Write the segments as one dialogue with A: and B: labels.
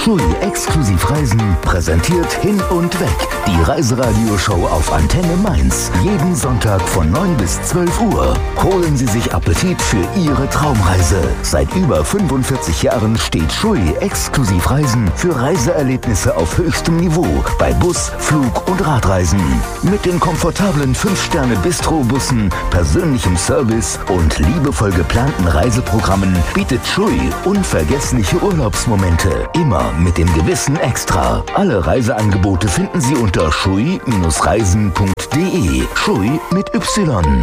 A: TUI Exklusivreisen präsentiert Hin und Weg. Die Reiseradioshow auf Antenne Mainz. Jeden Sonntag von 9 bis 12 Uhr. Holen Sie sich Appetit für Ihre Traumreise. Seit über 45 Jahren steht TUI Exklusivreisen für Reiseerlebnisse auf höchstem Niveau bei Bus, Flug und Radreisen. Mit den komfortablen 5-Sterne-Bistro-Bussen, persönlichem Service und liebevoll geplanten Reiseprogrammen bietet TUI unvergessliche Urlaubsmomente. Immer mit dem gewissen Extra. Alle Reiseangebote finden Sie unter schui-reisen.de. Schui mit Y.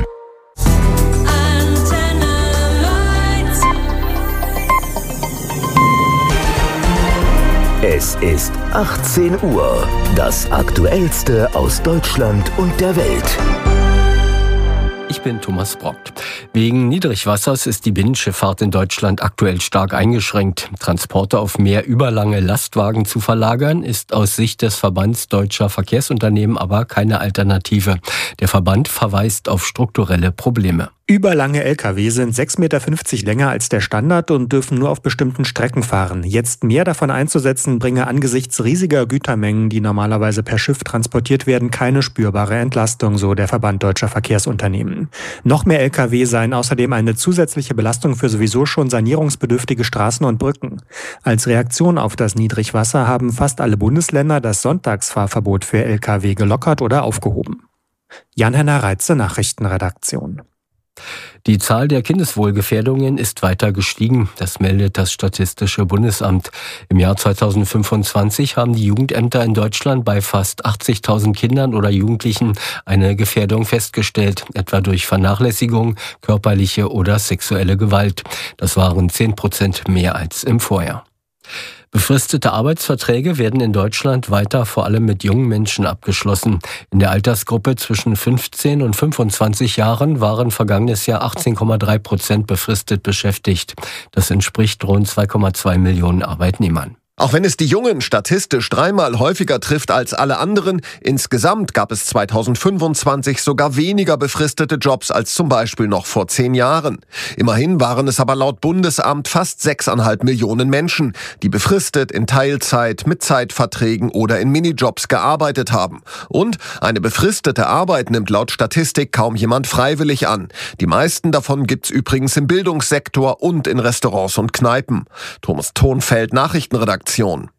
A: Es ist 18 Uhr. Das Aktuellste aus Deutschland und der Welt.
B: Ich bin Thomas Brockt. Wegen Niedrigwassers ist die Binnenschifffahrt in Deutschland aktuell stark eingeschränkt. Transporte auf mehr überlange Lastwagen zu verlagern, ist aus Sicht des Verbands Deutscher Verkehrsunternehmen aber keine Alternative. Der Verband verweist auf strukturelle Probleme.
C: Überlange Lkw sind 6,50 Meter länger als der Standard und dürfen nur auf bestimmten Strecken fahren. Jetzt mehr davon einzusetzen, bringe angesichts riesiger Gütermengen, die normalerweise per Schiff transportiert werden, keine spürbare Entlastung, so der Verband Deutscher Verkehrsunternehmen. Noch mehr Lkw seien außerdem eine zusätzliche Belastung für sowieso schon sanierungsbedürftige Straßen und Brücken. Als Reaktion auf das Niedrigwasser haben fast alle Bundesländer das Sonntagsfahrverbot für Lkw gelockert oder aufgehoben. Jan-Henner Reitze, Nachrichtenredaktion.
B: Die Zahl der Kindeswohlgefährdungen ist weiter gestiegen. Das meldet das Statistische Bundesamt. Im Jahr 2025 haben die Jugendämter in Deutschland bei fast 80.000 Kindern oder Jugendlichen eine Gefährdung festgestellt, etwa durch Vernachlässigung, körperliche oder sexuelle Gewalt. Das waren 10% mehr als im Vorjahr. Befristete Arbeitsverträge werden in Deutschland weiter vor allem mit jungen Menschen abgeschlossen. In der Altersgruppe zwischen 15 und 25 Jahren waren vergangenes Jahr 18,3% befristet beschäftigt. Das entspricht rund 2,2 Millionen Arbeitnehmern.
D: Auch wenn es die Jungen statistisch 3-mal häufiger trifft als alle anderen, insgesamt gab es 2025 sogar weniger befristete Jobs als zum Beispiel noch vor 10 Jahren. Immerhin waren es aber laut Bundesamt fast 6,5 Millionen Menschen, die befristet in Teilzeit, mit Zeitverträgen oder in Minijobs gearbeitet haben. Und eine befristete Arbeit nimmt laut Statistik kaum jemand freiwillig an. Die meisten davon gibt's übrigens im Bildungssektor und in Restaurants und Kneipen. Thomas Thonfeld, Nachrichtenredaktion.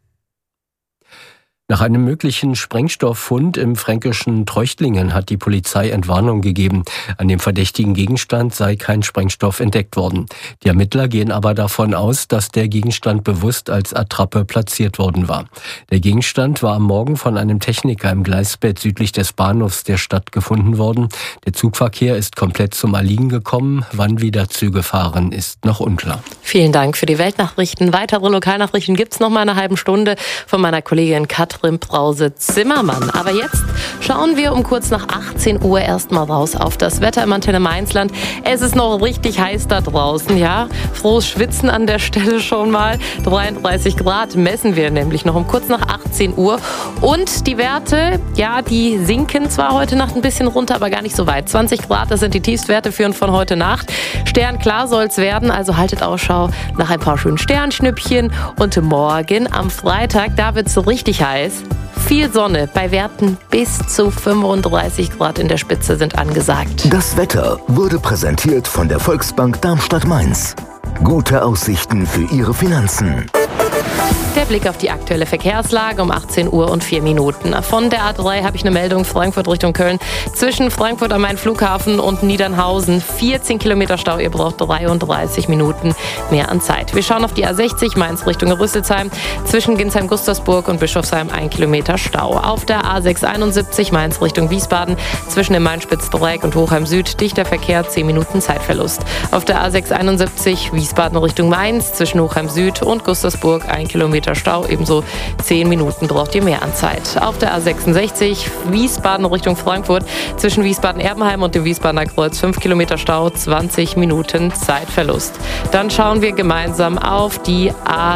B: Nach einem möglichen Sprengstofffund im fränkischen Treuchtlingen hat die Polizei Entwarnung gegeben. An dem verdächtigen Gegenstand sei kein Sprengstoff entdeckt worden. Die Ermittler gehen aber davon aus, dass der Gegenstand bewusst als Attrappe platziert worden war. Der Gegenstand war am Morgen von einem Techniker im Gleisbett südlich des Bahnhofs der Stadt gefunden worden. Der Zugverkehr ist komplett zum Erliegen gekommen. Wann wieder Züge fahren, ist noch unklar.
E: Vielen Dank für die Weltnachrichten. Weitere Lokalnachrichten gibt's noch mal eine halbe Stunde von meiner Kollegin Katrin Brause-Zimmermann. Aber jetzt schauen wir um kurz nach 18 Uhr erstmal raus auf das Wetter im Antenne Mainzland. Es ist noch richtig heiß da draußen, ja. Frohes Schwitzen an der Stelle schon mal. 33 Grad messen wir nämlich noch um kurz nach 18 Uhr. Und die Werte, ja, die sinken zwar heute Nacht ein bisschen runter, aber gar nicht so weit. 20 Grad, das sind die Tiefstwerte für und von heute Nacht. Sternklar soll es werden, also haltet Ausschau nach ein paar schönen Sternschnüppchen. Und morgen am Freitag, da wird es so richtig heiß. Viel Sonne, bei Werten bis zu 35 Grad in der Spitze sind angesagt.
A: Das Wetter wurde präsentiert von der Volksbank Darmstadt-Mainz. Gute Aussichten für Ihre Finanzen.
E: Der Blick auf die aktuelle Verkehrslage um 18 Uhr und 4 Minuten. Von der A3 habe ich eine Meldung, Frankfurt Richtung Köln. Zwischen Frankfurt am Main-Flughafen und Niedernhausen 14 Kilometer Stau. Ihr braucht 33 Minuten mehr an Zeit. Wir schauen auf die A60 Mainz Richtung Rüsselsheim. Zwischen Ginsheim-Gustersburg und Bischofsheim 1 Kilometer Stau. Auf der A671 Mainz Richtung Wiesbaden. Zwischen dem Main-Spitzdreieck und Hochheim Süd dichter Verkehr, 10 Minuten Zeitverlust. Auf der A671 Wiesbaden Richtung Mainz. Zwischen Hochheim Süd und Gustersburg 1 Kilometer Stau, ebenso 10 Minuten braucht ihr mehr an Zeit. Auf der A66 Wiesbaden Richtung Frankfurt, zwischen Wiesbaden-Erbenheim und dem Wiesbadener Kreuz 5 Kilometer Stau, 20 Minuten Zeitverlust. Dann schauen wir gemeinsam auf die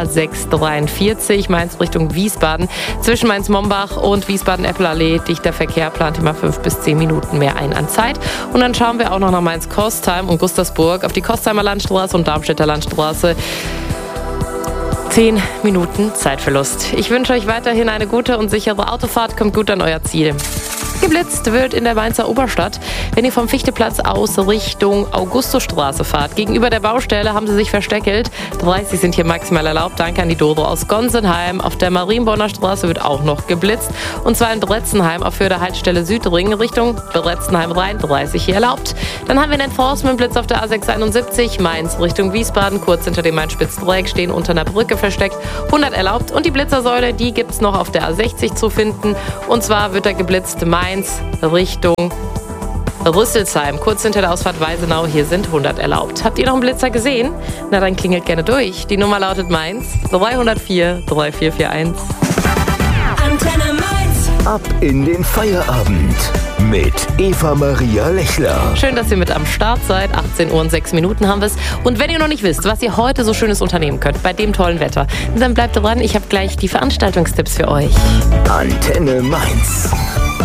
E: A643 Mainz Richtung Wiesbaden, zwischen Mainz-Mombach und Wiesbaden-Eppelallee, dichter Verkehr, plant immer 5 bis 10 Minuten mehr ein an Zeit. Und dann schauen wir auch noch nach Mainz-Kostheim und Gustersburg auf die Kostheimer Landstraße und Darmstädter Landstraße. 10 Minuten Zeitverlust. Ich wünsche euch weiterhin eine gute und sichere Autofahrt. Kommt gut an euer Ziel. Geblitzt wird in der Mainzer Oberstadt, wenn ihr vom Fichteplatz aus Richtung Augustusstraße fahrt. Gegenüber der Baustelle haben sie sich versteckelt. 30 sind hier maximal erlaubt. Danke an die Doro aus Gonsenheim. Auf der Marienborner Straße wird auch noch geblitzt. Und zwar in Bretzenheim auf Höhe der Haltestelle Südring Richtung Bretzenheim rein. 30 hier erlaubt. Dann haben wir einen Enforcement-Blitz auf der A671 Mainz Richtung Wiesbaden. Kurz hinter dem Main-Spitz-Dreieck stehen unter einer Brücke versteckt. 100 erlaubt. Und die Blitzersäule, die gibt es noch auf der A60 zu finden. Und zwar wird da geblitzt Mainz Richtung Rüsselsheim, kurz hinter der Ausfahrt Weisenau. Hier sind 100 erlaubt. Habt ihr noch einen Blitzer gesehen? Na, dann klingelt gerne durch. Die Nummer lautet Mainz 304 3441.
A: Antenne Mainz. Ab in den Feierabend mit Eva-Maria Lechler.
E: Schön, dass ihr mit am Start seid. 18 Uhr und 6 Minuten haben wir es. Und wenn ihr noch nicht wisst, was ihr heute so Schönes unternehmen könnt bei dem tollen Wetter, dann bleibt dran. Ich habe gleich die Veranstaltungstipps für euch.
A: Antenne Mainz.